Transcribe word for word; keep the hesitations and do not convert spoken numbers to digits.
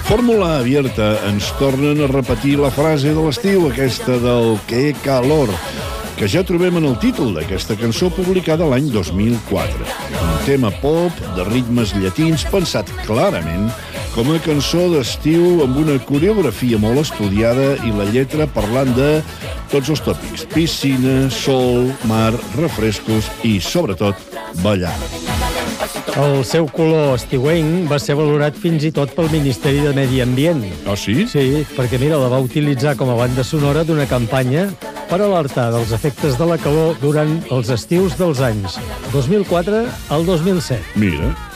Fórmula Abierta ens tornen a repetir la frase de l'estiu, aquesta del «Que calor», que ja trobem en el títol d'aquesta cançó publicada l'any dos mil quatre. Un tema pop, de ritmes llatins, pensat clarament com a cançó d'estiu amb una coreografia molt estudiada i la lletra parlant de tots els tòpics: piscina, sol, mar, refrescos i, sobretot, ballar. El seu color estiuenc va ser valorat fins i tot pel Ministeri de Medi Ambient. Ah, sí? Sí, perquè, mira, la va utilitzar com a banda sonora d'una campanya per alertar dels efectes de la calor durant els estius dels anys dos mil quatre al dos mil set. Mira...